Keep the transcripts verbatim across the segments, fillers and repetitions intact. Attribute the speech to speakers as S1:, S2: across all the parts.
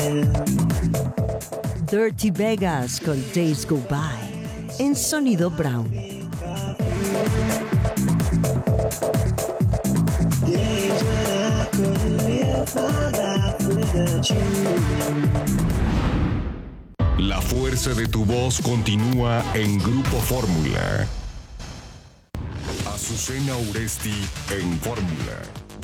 S1: Dirty Vegas con Days Go By en Sonido Brown.
S2: La fuerza de tu voz continúa en Grupo Fórmula. Azucena Uresti en Fórmula.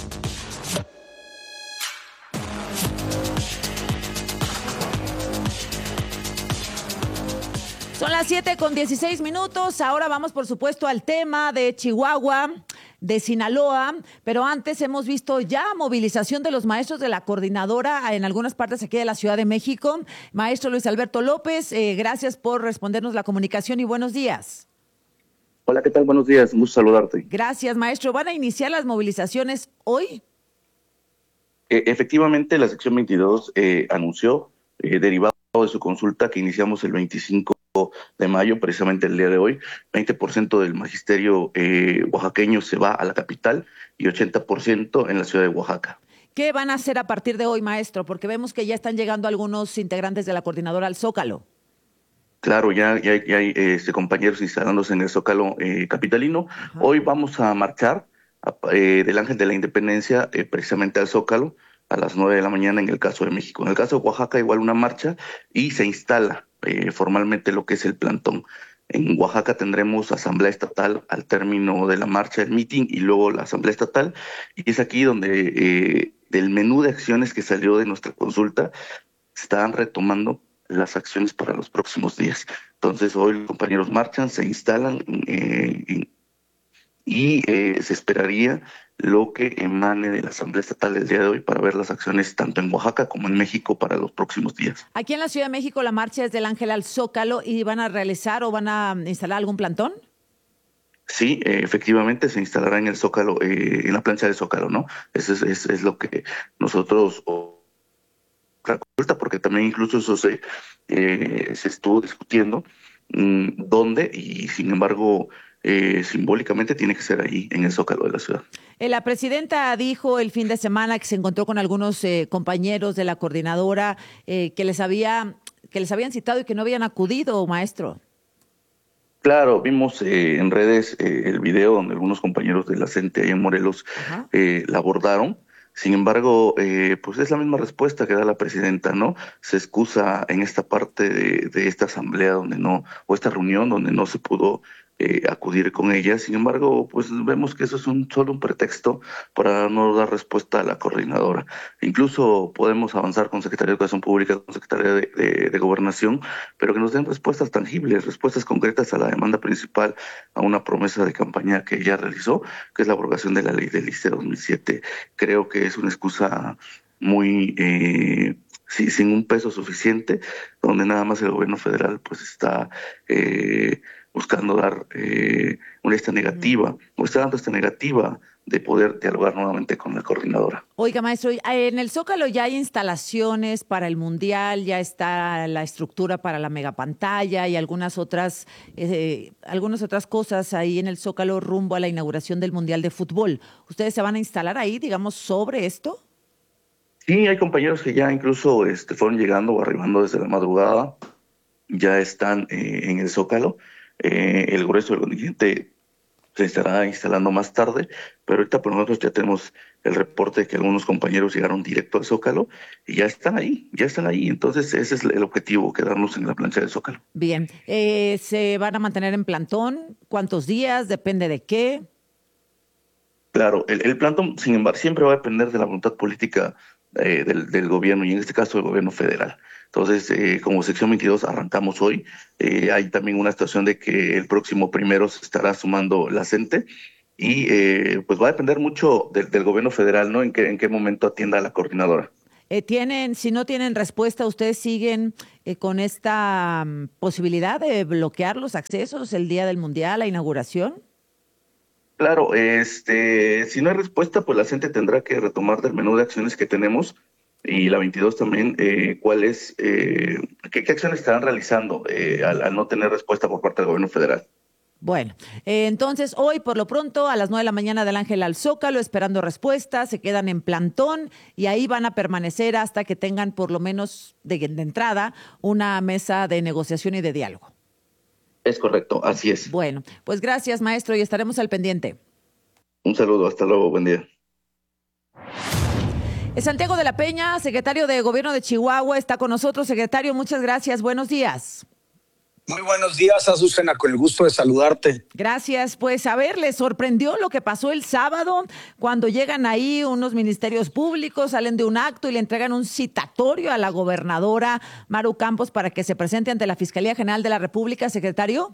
S3: Son las siete con dieciséis minutos. Ahora vamos, por supuesto, al tema de Chihuahua, de Sinaloa, pero antes hemos visto ya movilización de los maestros de la coordinadora en algunas partes aquí de la Ciudad de México. Maestro Luis Alberto López, eh, gracias por respondernos la comunicación y buenos días.
S4: Hola, ¿qué tal? Buenos días, un gusto saludarte.
S3: Gracias, maestro. ¿Van a iniciar las movilizaciones hoy?
S4: Eh, efectivamente, la sección veintidós eh, anunció, eh, derivado de su consulta que iniciamos el veinticinco de mayo, precisamente el día de hoy, veinte por ciento del magisterio eh, oaxaqueño se va a la capital y ochenta por ciento en la ciudad de Oaxaca.
S3: ¿Qué van a hacer a partir de hoy, maestro? Porque vemos que ya están llegando algunos integrantes de la coordinadora al Zócalo.
S4: Claro, ya, ya hay, ya hay este, compañeros instalándose en el Zócalo eh, capitalino. Ajá. Hoy vamos a marchar a, eh, del Ángel de la Independencia eh, precisamente al Zócalo a las nueve de la mañana en el caso de México. En el caso de Oaxaca igual una marcha y se instala eh, formalmente lo que es el plantón. En Oaxaca tendremos asamblea estatal al término de la marcha, el meeting y luego la asamblea estatal, y es aquí donde eh, del menú de acciones que salió de nuestra consulta están retomando las acciones para los próximos días. Entonces hoy los compañeros marchan, se instalan eh, y eh, se esperaría lo que emane de la Asamblea Estatal el día de hoy para ver las acciones tanto en Oaxaca como en México para los próximos días.
S3: Aquí en la Ciudad de México la marcha es del Ángel al Zócalo y van a realizar o van a instalar algún plantón.
S4: Sí, eh, efectivamente se instalará en el Zócalo, eh, en la plancha del Zócalo, ¿no? Eso es, es, es lo que nosotros... Oh, porque también incluso eso se, eh, se estuvo discutiendo mmm, dónde, y sin embargo eh, simbólicamente tiene que ser ahí en el Zócalo de la ciudad.
S3: Eh, la presidenta dijo el fin de semana que se encontró con algunos eh, compañeros de la coordinadora eh, que les había que les habían citado y que no habían acudido, maestro.
S4: Claro, vimos eh, en redes eh, el video donde algunos compañeros de la CENTE ahí en Morelos eh, la abordaron. Sin embargo, eh, pues es la misma respuesta que da la presidenta, ¿no? Se excusa en esta parte de, de esta asamblea donde no, o esta reunión donde no se pudo eh, acudir con ella. Sin embargo, pues vemos que eso es un, solo un pretexto para no dar respuesta a la coordinadora. Incluso podemos avanzar con Secretaría de Educación Pública, con Secretaría de, de, de Gobernación, pero que nos den respuestas tangibles, respuestas concretas a la demanda principal, a una promesa de campaña que ella realizó, que es la abrogación de la ley del I C E dos mil siete. Creo que es una excusa muy eh, sí, sin un peso suficiente, donde nada más el gobierno federal pues está eh, buscando dar eh, una lista negativa, o está dando esta negativa de poder dialogar nuevamente con la coordinadora.
S3: Oiga, maestro, en el Zócalo ya hay instalaciones para el Mundial, ya está la estructura para la megapantalla y algunas otras, eh, algunas otras cosas ahí en el Zócalo rumbo a la inauguración del Mundial de Fútbol. ¿Ustedes se van a instalar ahí, digamos, sobre esto?
S4: Sí, hay compañeros que ya incluso este, fueron llegando o arribando desde la madrugada, ya están eh, en el Zócalo. Eh, el grueso del contingente se estará instalando más tarde, pero ahorita por nosotros ya tenemos el reporte de que algunos compañeros llegaron directo al Zócalo y ya están ahí, ya están ahí. Entonces ese es el objetivo, quedarnos en la plancha del Zócalo.
S3: Bien, eh, ¿se van a mantener en plantón? ¿Cuántos días? ¿Depende de qué?
S4: Claro, el, el plantón, sin embargo, siempre va a depender de la voluntad política eh, del, del gobierno, y en este caso del gobierno federal. Entonces, eh, como sección veintidós arrancamos hoy. Eh, hay también una situación de que el próximo primero se estará sumando la CENTE y eh, pues va a depender mucho del, del gobierno federal, ¿no? En qué, en qué momento atienda a la coordinadora.
S3: Eh, tienen, si no tienen respuesta, ¿ustedes siguen eh, con esta um, posibilidad de bloquear los accesos el día del Mundial, la inauguración?
S4: Claro, este, si no hay respuesta, pues la CENTE tendrá que retomar del menú de acciones que tenemos, y la veintidós también, eh, cuál es, eh, qué, qué acciones estarán realizando eh, al, al no tener respuesta por parte del gobierno federal.
S3: Bueno, eh, entonces hoy por lo pronto a las nueve de la mañana del Ángel al Zócalo esperando respuestas, se quedan en plantón y ahí van a permanecer hasta que tengan por lo menos de, de entrada una mesa de negociación y de diálogo.
S4: Es correcto, así es.
S3: Bueno, pues gracias maestro y estaremos al pendiente.
S4: Un saludo, hasta luego, buen día.
S3: Santiago de la Peña, secretario de Gobierno de Chihuahua, está con nosotros. Secretario, muchas gracias, buenos días.
S5: Muy buenos días, Azucena, con el gusto de saludarte.
S3: Gracias. Pues a ver, ¿les sorprendió lo que pasó el sábado cuando llegan ahí unos ministerios públicos, salen de un acto y le entregan un citatorio a la gobernadora Maru Campos para que se presente ante la Fiscalía General de la República, secretario?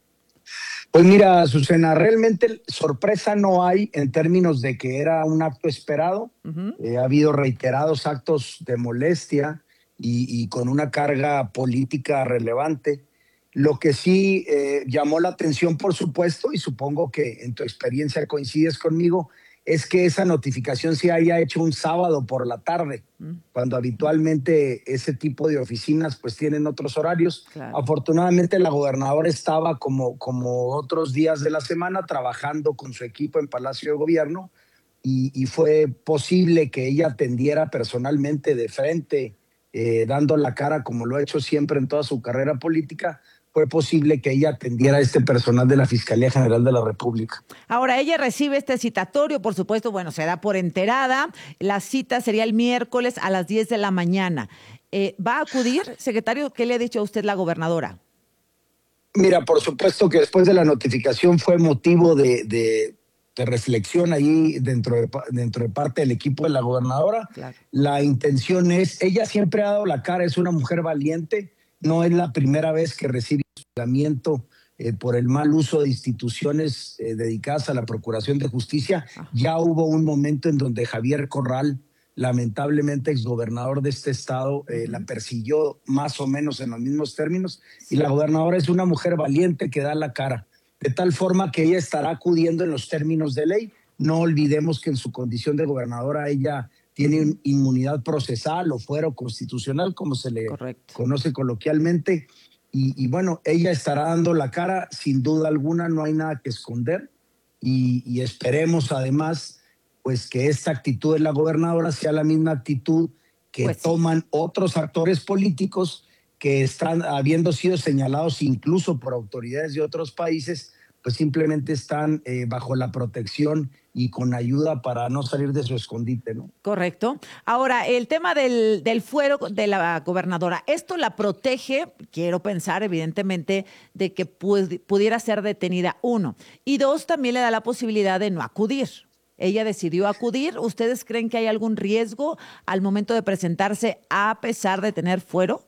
S5: Pues mira, Azucena, realmente sorpresa no hay en términos de que era un acto esperado. Uh-huh. Eh, ha habido reiterados actos de molestia y, y con una carga política relevante. Lo que sí eh, llamó la atención, por supuesto, y supongo que en tu experiencia coincides conmigo, es que esa notificación se haya hecho un sábado por la tarde, mm. cuando habitualmente ese tipo de oficinas pues tienen otros horarios. Claro. Afortunadamente la gobernadora estaba como, como otros días de la semana trabajando con su equipo en Palacio de Gobierno y, y fue posible que ella atendiera personalmente de frente, eh, dando la cara como lo ha hecho siempre en toda su carrera política. Fue posible que ella atendiera a este personal de la Fiscalía General de la República.
S3: Ahora, ella recibe este citatorio, por supuesto, bueno, se da por enterada. La cita sería el miércoles a las diez de la mañana. Eh, ¿Va a acudir, secretario? ¿Qué le ha dicho a usted la gobernadora?
S5: Mira, por supuesto que después de la notificación fue motivo de, de, de reflexión ahí dentro de, dentro de parte del equipo de la gobernadora. Claro. La intención es, ella siempre ha dado la cara, es una mujer valiente. No es la primera vez que recibe juzgamiento eh, por el mal uso de instituciones eh, dedicadas a la Procuración de Justicia. Ajá. Ya hubo un momento en donde Javier Corral, lamentablemente exgobernador de este estado, eh, la persiguió más o menos en los mismos términos. Sí. Y la gobernadora es una mujer valiente que da la cara, de tal forma que ella estará acudiendo en los términos de ley. No olvidemos que en su condición de gobernadora ella tiene inmunidad procesal o fuero constitucional, como se le Correcto. Conoce coloquialmente. Y, y bueno, ella estará dando la cara, sin duda alguna, no hay nada que esconder. Y, y esperemos además pues, que esta actitud de la gobernadora sea la misma actitud que pues sí. toman otros actores políticos que están habiendo sido señalados incluso por autoridades de otros países, pues simplemente están eh, bajo la protección y con ayuda para no salir de su escondite, ¿no?
S3: Correcto. Ahora, el tema del, del fuero de la gobernadora, ¿esto la protege? Quiero pensar, evidentemente, de que pu- pudiera ser detenida, uno. Y dos, también le da la posibilidad de no acudir. Ella decidió acudir. ¿Ustedes creen que hay algún riesgo al momento de presentarse a pesar de tener fuero?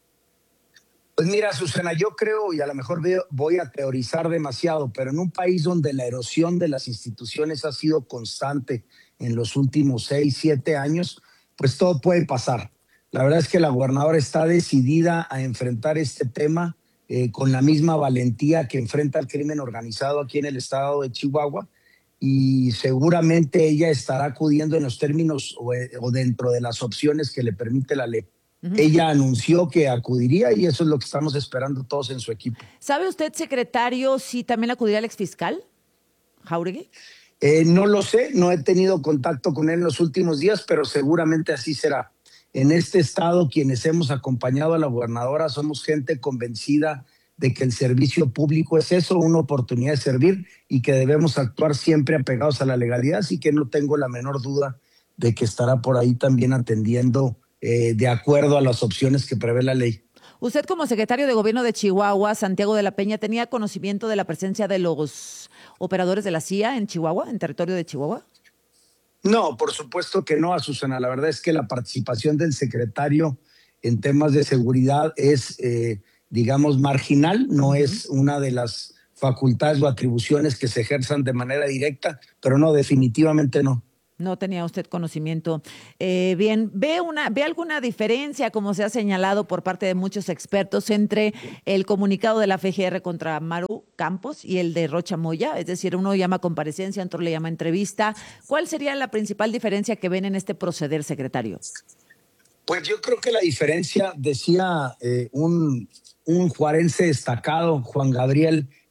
S5: Pues mira, Susana, yo creo, y a lo mejor voy a teorizar demasiado, pero en un país donde la erosión de las instituciones ha sido constante en los últimos seis, siete años, pues todo puede pasar. La verdad es que la gobernadora está decidida a enfrentar este tema eh, con la misma valentía que enfrenta el crimen organizado aquí en el estado de Chihuahua, y seguramente ella estará acudiendo en los términos o, o dentro de las opciones que le permite la ley. Uh-huh. Ella anunció que acudiría y eso es lo que estamos esperando todos en su equipo.
S3: ¿Sabe usted, secretario, si también acudirá el exfiscal Jáuregui?
S5: Eh, no lo sé, no he tenido contacto con él en los últimos días, pero seguramente así será. En este estado, quienes hemos acompañado a la gobernadora somos gente convencida de que el servicio público es eso, una oportunidad de servir y que debemos actuar siempre apegados a la legalidad, así que no tengo la menor duda de que estará por ahí también atendiendo Eh, de acuerdo a las opciones que prevé la ley.
S3: Usted como secretario de Gobierno de Chihuahua, Santiago de la Peña, ¿tenía conocimiento de la presencia de los operadores de la C I A en Chihuahua, en territorio de Chihuahua?
S5: No, por supuesto que no, Azucena. La verdad es que la participación del secretario en temas de seguridad es, eh, digamos, marginal, no uh-huh. es una de las facultades o atribuciones que se ejerzan de manera directa, pero no, definitivamente no.
S3: No tenía usted conocimiento. Eh, bien, ¿ve una, ve alguna diferencia, como se ha señalado por parte de muchos expertos, entre el comunicado de la F G R contra Maru Campos y el de Rocha Moya? Es decir, uno llama comparecencia, otro le llama entrevista. ¿Cuál sería la principal diferencia que ven en este proceder, secretario?
S5: Pues yo creo que la diferencia, decía eh, un, un juarense destacado, Juan Gabriel,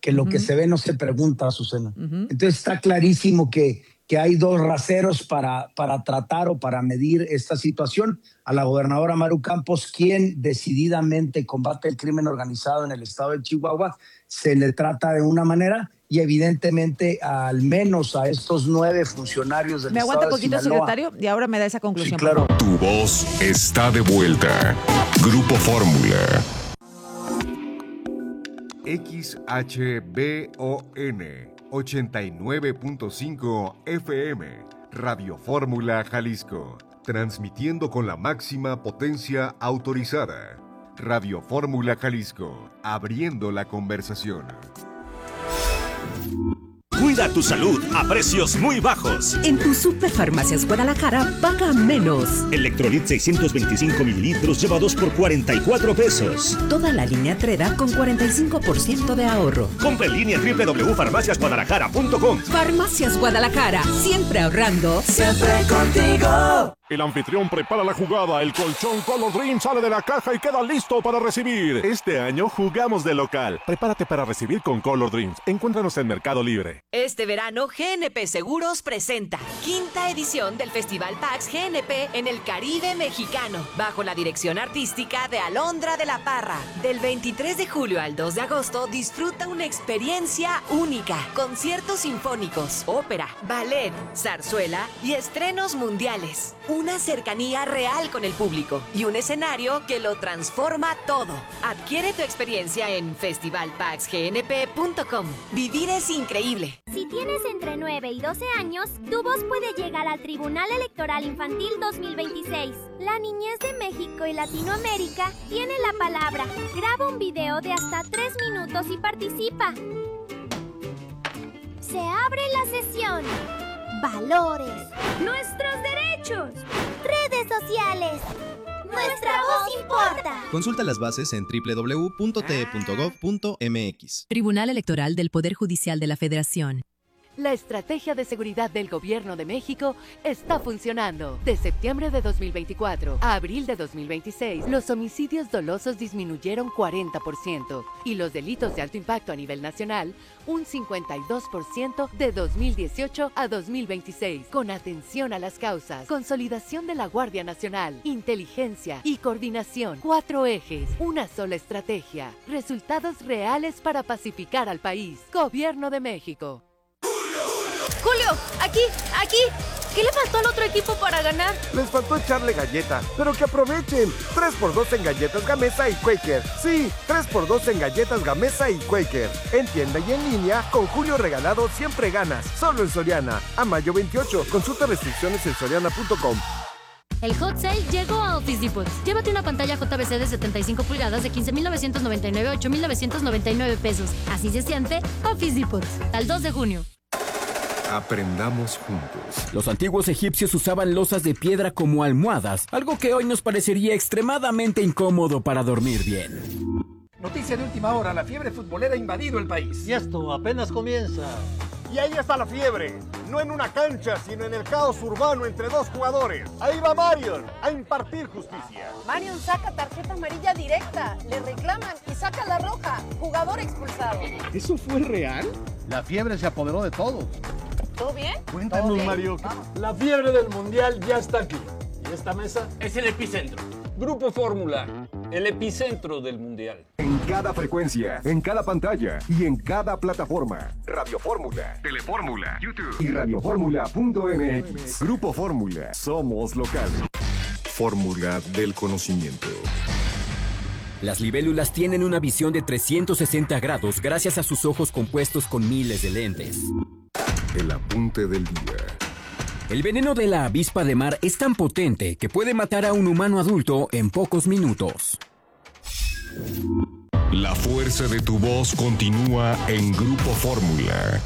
S5: que lo
S3: Uh-huh.
S5: que se ve no se pregunta, Azucena.
S3: Uh-huh.
S5: Entonces está clarísimo que, que hay dos raseros para, para tratar o para medir esta situación. A la gobernadora Maru Campos, quien decididamente combate el crimen organizado en el estado de Chihuahua, se le trata de una manera, y evidentemente al menos a estos nueve funcionarios del
S3: ¿Me
S5: estado
S3: aguanta
S5: de
S3: poquito,
S5: Sinaloa.
S3: secretario? Y ahora me da esa conclusión.
S5: Sí, claro.
S2: Tu voz está de vuelta. Grupo Fórmula.
S6: X H B O N ochenta y nueve punto cinco F M, Radio Fórmula Jalisco, transmitiendo con la máxima potencia autorizada. Radio Fórmula Jalisco, abriendo la conversación.
S7: Cuida tu salud a precios muy bajos.
S1: En tu Superfarmacias Guadalajara, paga menos.
S7: Electrolit seiscientos veinticinco mililitros lleva dos por cuarenta y cuatro pesos.
S1: Toda la línea Treda con cuarenta y cinco por ciento de ahorro.
S7: Compra en línea doble u doble u doble u punto farmacias guadalajara punto com.
S1: Farmacias Guadalajara, siempre ahorrando, siempre contigo.
S8: El anfitrión prepara la jugada, el colchón Color Dream sale de la caja y queda listo para recibir. Este año jugamos de local. Prepárate para recibir con Color Dreams. Encuéntranos en Mercado Libre.
S9: Este verano, G N P Seguros presenta quinta edición del Festival Pax G N P en el Caribe mexicano, bajo la dirección artística de Alondra de la Parra. Del veintitrés de julio al dos de agosto, disfruta una experiencia única. Conciertos sinfónicos, ópera, ballet, zarzuela y estrenos mundiales. Una cercanía real con el público y un escenario que lo transforma todo. Adquiere tu experiencia en festival pax g n p punto com. Vivir es increíble.
S10: Si tienes entre nueve y doce años, tu voz puede llegar al Tribunal Electoral Infantil dos mil veintiséis. La niñez de México y Latinoamérica tiene la palabra. Graba un video de hasta tres minutos y participa. Se abre la sesión. Valores. Nuestros derechos. Redes sociales. Nuestra voz importa.
S11: Consulta las bases en doble u doble u doble u punto t e punto gov punto m x.
S12: Tribunal Electoral del Poder Judicial de la Federación.
S13: La estrategia de seguridad del Gobierno de México está funcionando. De septiembre de dos mil veinticuatro a abril de dos mil veintiséis, los homicidios dolosos disminuyeron cuarenta por ciento y los delitos de alto impacto a nivel nacional un cincuenta y dos por ciento de dos mil dieciocho a dos mil veintiséis. Con atención a las causas, consolidación de la Guardia Nacional, inteligencia y coordinación. Cuatro ejes, una sola estrategia. Resultados reales para pacificar al país. Gobierno de México.
S14: Julio, aquí, aquí. ¿Qué le faltó al otro equipo para ganar?
S15: Les faltó echarle galleta, pero que aprovechen. tres por dos en galletas Gamesa y Quaker. Sí, tres por dos en galletas Gamesa y Quaker. En tienda y en línea, con Julio regalado siempre ganas. Solo en Soriana. A mayo veintiocho. Consulta restricciones en soriana punto com.
S16: El hot sale llegó a Office Depot. Llévate una pantalla J V C de setenta y cinco pulgadas de quince mil novecientos noventa y nueve a ocho mil novecientos noventa y nueve pesos. Así se siente Office Depot. Al dos de junio.
S6: Aprendamos juntos.
S17: Los antiguos egipcios usaban losas de piedra como almohadas, algo que hoy nos parecería extremadamente incómodo para dormir bien.
S18: Noticia de última hora, la fiebre futbolera ha invadido el país.
S19: Y esto apenas comienza.
S15: Y ahí está la fiebre, no en una cancha, sino en el caos urbano entre dos jugadores. Ahí va Marion a impartir justicia.
S20: Marion saca tarjeta amarilla directa, le reclaman y saca la roja, jugador expulsado.
S19: ¿Eso fue real? La fiebre se apoderó de todos.
S20: ¿Todo bien?
S19: Cuéntanos,
S20: ¿Todo bien?
S19: Mario.
S20: Vamos.
S19: La fiebre del mundial ya está aquí. Y esta mesa
S21: es el epicentro. Grupo Fórmula, el epicentro del mundial.
S6: En cada frecuencia, en cada pantalla y en cada plataforma. Radio Fórmula, Telefórmula, YouTube y radioformula punto m x. Grupo Fórmula, somos local. Fórmula del conocimiento.
S17: Las libélulas tienen una visión de trescientos sesenta grados gracias a sus ojos compuestos con miles de lentes.
S6: El apunte del día.
S17: El veneno de la avispa de mar es tan potente que puede matar a un humano adulto en pocos minutos.
S2: La fuerza de tu voz continúa en Grupo Fórmula.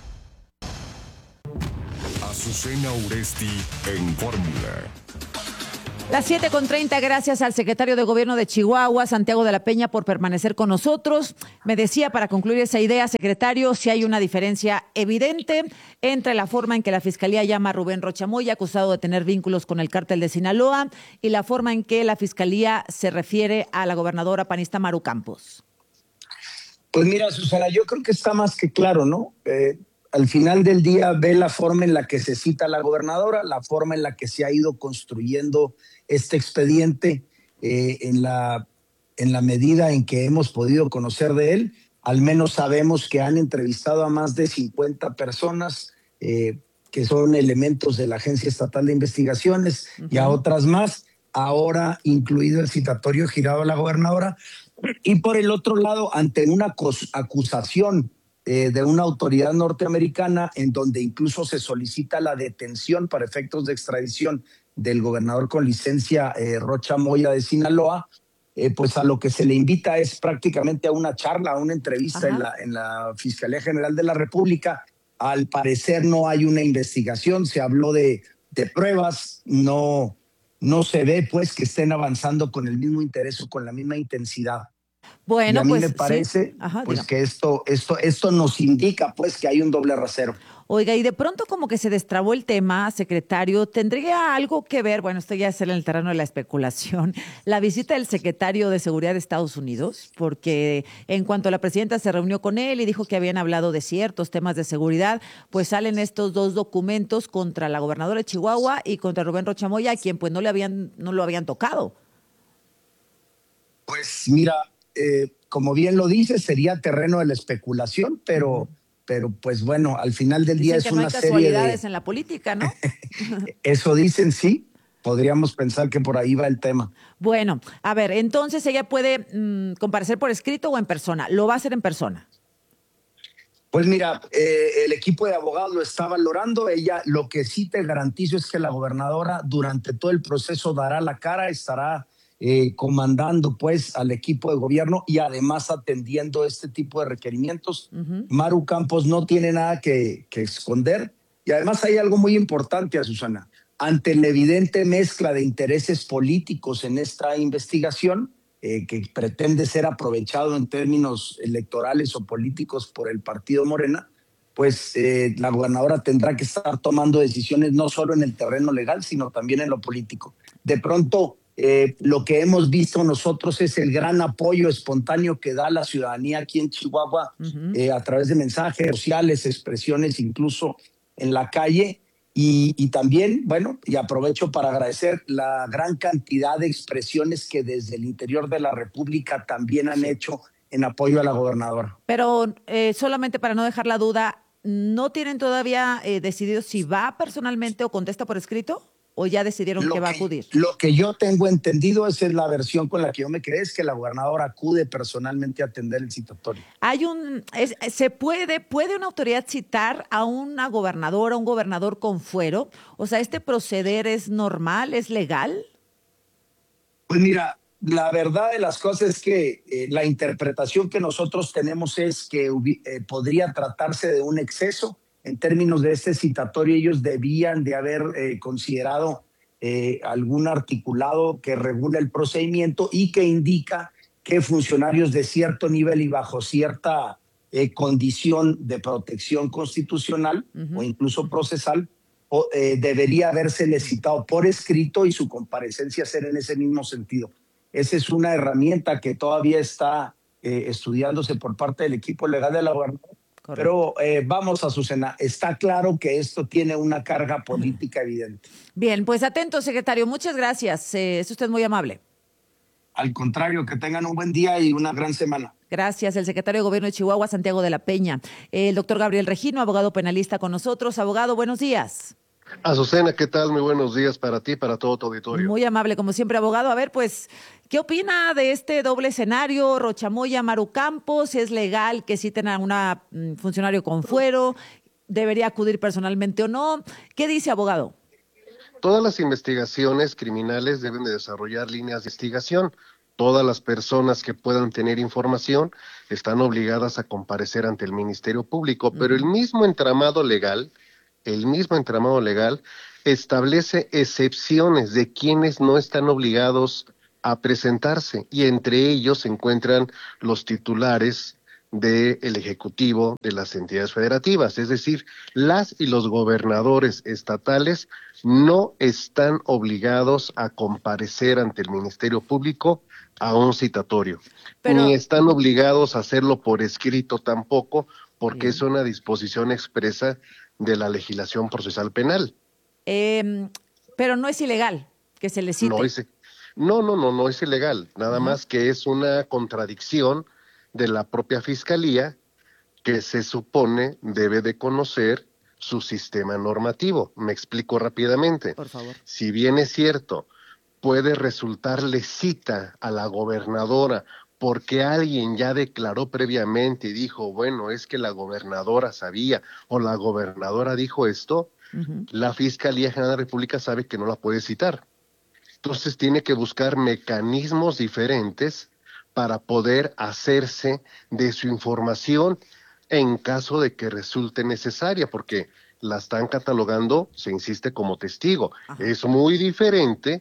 S2: Azucena Uresti en Fórmula.
S3: Las siete con treinta, gracias al secretario de Gobierno de Chihuahua, Santiago de la Peña, por permanecer con nosotros. Me decía, para concluir esa idea, secretario, si hay una diferencia evidente entre la forma en que la Fiscalía llama a Rubén Rocha Moya, acusado de tener vínculos con el cártel de Sinaloa, y la forma en que la Fiscalía se refiere a la gobernadora panista Maru Campos.
S5: Pues mira, Susana, yo creo que está más que claro, ¿no? Eh, al final del día ve la forma en la que se cita a la gobernadora, la forma en la que se ha ido construyendo este expediente eh, en, la, en la medida en que hemos podido conocer de él. Al menos sabemos que han entrevistado a más de cincuenta personas eh, que son elementos de la Agencia Estatal de Investigaciones uh-huh. y a otras más, ahora incluido el citatorio girado a la gobernadora. Y por el otro lado, ante una acusación eh, de una autoridad norteamericana en donde incluso se solicita la detención para efectos de extradición del gobernador con licencia eh, Rocha Moya de Sinaloa, eh, pues a lo que se le invita es prácticamente a una charla, a una entrevista en la, en la Fiscalía General de la República. Al parecer no hay una investigación, se habló de, de pruebas, no... no se ve pues que estén avanzando con el mismo interés o con la misma intensidad.
S3: Bueno,
S5: y a mí
S3: pues
S5: me parece
S3: sí. Ajá,
S5: pues
S3: digamos.
S5: que esto, esto, esto nos indica pues que hay un doble rasero.
S3: Oiga, y de pronto como que se destrabó el tema, secretario, ¿tendría algo que ver, bueno, esto ya es en el terreno de la especulación, la visita del secretario de Seguridad de Estados Unidos? Porque en cuanto la presidenta se reunió con él y dijo que habían hablado de ciertos temas de seguridad, pues salen estos dos documentos contra la gobernadora de Chihuahua y contra Rubén Rocha Moya, a quien pues no le habían, no lo habían tocado.
S5: Pues mira, eh, como bien lo dice, sería terreno de la especulación, pero... Uh-huh. Pero pues bueno, al final del día
S3: dicen
S5: es
S3: que no
S5: una
S3: hay
S5: serie
S3: casualidades
S5: de...
S3: en la política, ¿no?
S5: Eso dicen, sí. Podríamos pensar que por ahí va el tema.
S3: Bueno, a ver, entonces ella puede mmm, comparecer por escrito o en persona. ¿Lo va a hacer en persona?
S5: Pues mira, eh, el equipo de abogados lo está valorando. Ella, lo que sí te garantizo es que la gobernadora durante todo el proceso dará la cara, estará eh, comandando pues al equipo de gobierno y además atendiendo este tipo de requerimientos. Uh-huh. Maru Campos no tiene nada que, que esconder y además hay algo muy importante, Susana. Ante la evidente mezcla de intereses políticos en esta investigación, eh, que pretende ser aprovechado en términos electorales o políticos por el partido Morena, pues eh, la gobernadora tendrá que estar tomando decisiones no solo en el terreno legal, sino también en lo político. De pronto, Eh, lo que hemos visto nosotros es el gran apoyo espontáneo que da la ciudadanía aquí en Chihuahua uh-huh. eh, a través de mensajes sociales, expresiones incluso en la calle y, y también, bueno, y aprovecho para agradecer la gran cantidad de expresiones que desde el interior de la República también han hecho en apoyo a la gobernadora.
S3: Pero eh, solamente para no dejar la duda, ¿no tienen todavía eh, decidido si va personalmente o contesta por escrito? ¿O ya decidieron
S5: lo
S3: que va a
S5: que,
S3: acudir?
S5: Lo que yo tengo entendido, esa es la versión con la que yo me quedé, es que la gobernadora acude personalmente a atender el citatorio.
S3: Hay un, es, ¿se puede, puede una autoridad citar a una gobernadora, un gobernador con fuero? O sea, ¿este proceder es normal, es legal?
S5: Pues mira, la verdad de las cosas es que eh, la interpretación que nosotros tenemos es que eh, podría tratarse de un exceso. En términos de este citatorio, ellos debían de haber eh, considerado eh, algún articulado que regule el procedimiento y que indica que funcionarios de cierto nivel y bajo cierta eh, condición de protección constitucional uh-huh. o incluso procesal o, eh, debería habérsele citado por escrito y su comparecencia ser en ese mismo sentido. Esa es una herramienta que todavía está eh, estudiándose por parte del equipo legal de la gobernadora. Pero eh, vamos a Susana, está claro que esto tiene una carga política evidente.
S3: Bien, pues atento, secretario, muchas gracias, eh, es usted muy amable.
S5: Al contrario, que tengan un buen día y una gran semana.
S3: Gracias, el secretario de Gobierno de Chihuahua, Santiago de la Peña. El doctor Gabriel Regino, abogado penalista con nosotros. Abogado, buenos días.
S4: Azucena, ¿qué tal? Muy buenos días para ti y para todo tu auditorio.
S3: Muy amable, como siempre, abogado. A ver, pues, ¿qué opina de este doble escenario? Rocha Moya, Maru Campos, ¿es legal que citen a una um, funcionario con fuero? ¿Debería acudir personalmente o no? ¿Qué dice, abogado?
S4: Todas las investigaciones criminales deben de desarrollar líneas de investigación. Todas las personas que puedan tener información están obligadas a comparecer ante el Ministerio Público, uh-huh. pero el mismo entramado legal... El mismo entramado legal establece excepciones de quienes no están obligados a presentarse y entre ellos se encuentran los titulares del Ejecutivo de las entidades federativas. Es decir, las y los gobernadores estatales no están obligados a comparecer ante el Ministerio Público a un citatorio, Pero... ni están obligados a hacerlo por escrito tampoco, porque Bien. es una disposición expresa de la legislación procesal penal.
S3: Eh, pero no es ilegal que se le cite.
S4: No, es, no, no, no, no es ilegal, nada uh-huh. más que es una contradicción de la propia Fiscalía, que se supone debe de conocer su sistema normativo. Me explico rápidamente.
S3: Por favor.
S4: Si bien es cierto, puede resultarle cita a la gobernadora porque alguien ya declaró previamente y dijo, bueno, es que la gobernadora sabía o la gobernadora dijo esto, uh-huh. la Fiscalía General de la República sabe que no la puede citar. Entonces tiene que buscar mecanismos diferentes para poder hacerse de su información en caso de que resulte necesaria, porque la están catalogando, se insiste, como testigo. Ajá. Es muy diferente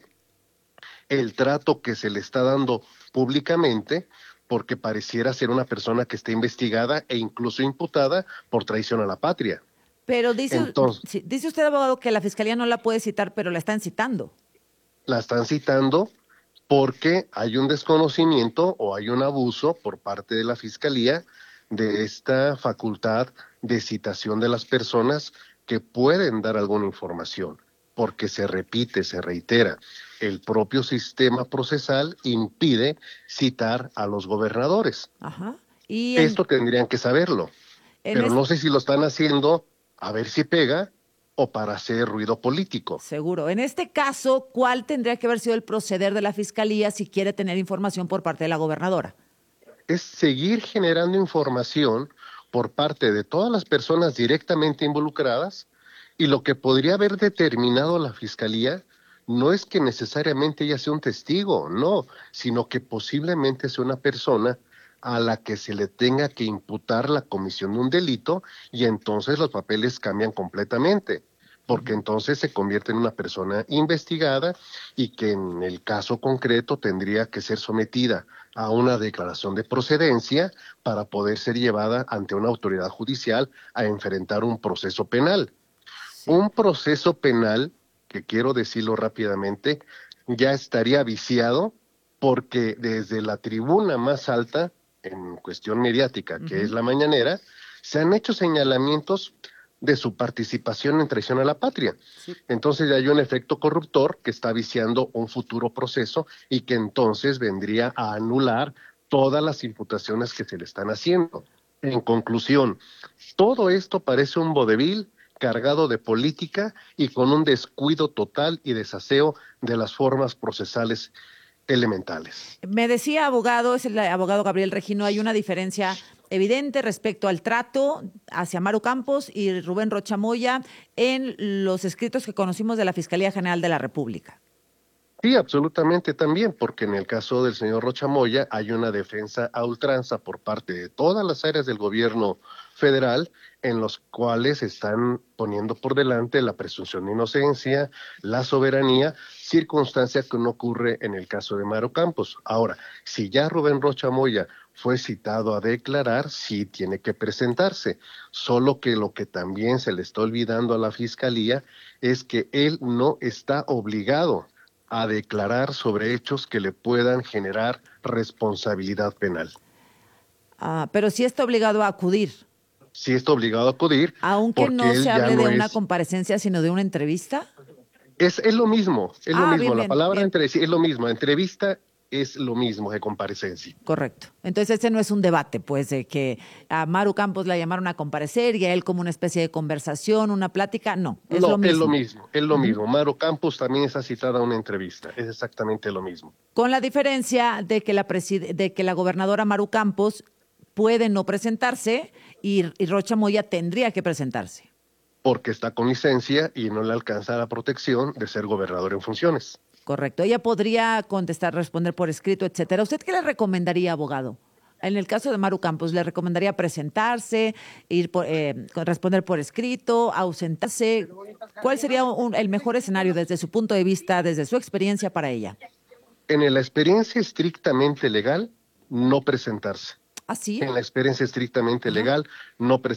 S4: el trato que se le está dando públicamente, porque pareciera ser una persona que está investigada e incluso imputada por traición a la patria.
S3: Pero dice, Entonces, dice usted, abogado, que la Fiscalía no la puede citar, pero la están citando.
S4: La están citando porque hay un desconocimiento o hay un abuso por parte de la Fiscalía de esta facultad de citación de las personas que pueden dar alguna información, porque se repite, se reitera. El propio sistema procesal impide citar a los gobernadores.
S3: Ajá. ¿Y en...
S4: Esto tendrían que saberlo, pero este... no sé si lo están haciendo a ver si pega o para hacer ruido político.
S3: Seguro. En este caso, ¿cuál tendría que haber sido el proceder de la Fiscalía si quiere tener información por parte de la gobernadora?
S4: Es seguir generando información por parte de todas las personas directamente involucradas, y lo que podría haber determinado la Fiscalía no es que necesariamente ella sea un testigo, no, sino que posiblemente sea una persona a la que se le tenga que imputar la comisión de un delito, y entonces los papeles cambian completamente, porque entonces se convierte en una persona investigada y que en el caso concreto tendría que ser sometida a una declaración de procedencia para poder ser llevada ante una autoridad judicial a enfrentar un proceso penal. Sí. Un proceso penal, que quiero decirlo rápidamente, ya estaría viciado porque desde la tribuna más alta, en cuestión mediática, que uh-huh. es la mañanera, se han hecho señalamientos de su participación en traición a la patria. Sí. Entonces ya hay un efecto corruptor que está viciando un futuro proceso y que entonces vendría a anular todas las imputaciones que se le están haciendo. En conclusión, todo esto parece un vodevil cargado de política y con un descuido total y desaseo de las formas procesales elementales.
S3: Me decía, abogado, es el abogado Gabriel Regino, hay una diferencia evidente respecto al trato hacia Maru Campos y Rubén Rocha Moya en los escritos que conocimos de la Fiscalía General de la República.
S4: Sí, absolutamente también, porque en el caso del señor Rocha Moya hay una defensa a ultranza por parte de todas las áreas del gobierno federal, en los cuales están poniendo por delante la presunción de inocencia, la soberanía, circunstancia que no ocurre en el caso de Maru Campos. Ahora, si ya Rubén Rocha Moya fue citado a declarar, sí tiene que presentarse, solo que lo que también se le está olvidando a la Fiscalía es que él no está obligado a declarar sobre hechos que le puedan generar responsabilidad penal.
S3: Ah, pero sí está obligado a acudir.
S4: Sí está obligado a acudir.
S3: Aunque no se hable no de es... una comparecencia, sino de una entrevista.
S4: Es, es lo mismo, es
S3: ah,
S4: lo mismo.
S3: Bien,
S4: la
S3: bien,
S4: palabra
S3: bien.
S4: Entre, es lo mismo. Entrevista es lo mismo que comparecencia.
S3: Correcto. Entonces ese no es un debate, pues, de que a Maru Campos la llamaron a comparecer y a él como una especie de conversación, una plática. No, es
S4: no,
S3: lo mismo.
S4: es lo mismo, es lo uh-huh. mismo. Maru Campos también está citada a una entrevista. Es exactamente lo mismo.
S3: Con la diferencia de que la, preside- de que la gobernadora Maru Campos puede no presentarse y, y Rocha Moya tendría que presentarse.
S4: Porque está con licencia y no le alcanza la protección de ser gobernador en funciones.
S3: Correcto. Ella podría contestar, responder por escrito, etcétera. ¿Usted qué le recomendaría, abogado? En el caso de Maru Campos, ¿le recomendaría presentarse, ir por, eh, responder por escrito, ausentarse? ¿Cuál sería un, el mejor escenario desde su punto de vista, desde su experiencia para ella?
S4: En la experiencia estrictamente legal, no presentarse.
S3: ¿Ah, sí?
S4: En la experiencia estrictamente legal, no